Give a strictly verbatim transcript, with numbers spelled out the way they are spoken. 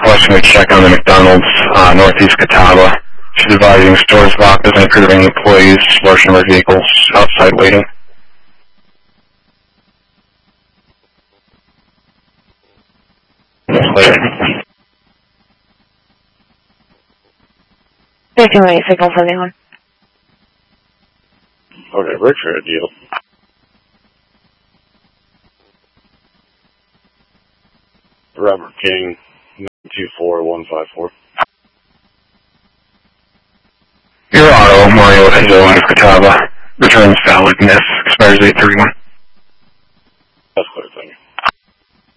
requesting a check on the McDonald's, uh, Northeast Catawba. She's advising stores locked and prohibiting employees, large number of vehicles outside waiting. Later. Taking away signal from anyone. Okay, Richard, a deal. Robert King, nine two four one five four. Your auto, Mario Angelo of Catawba. Returns valid, miss. Expires eight thirty-one. That's clear, thank you.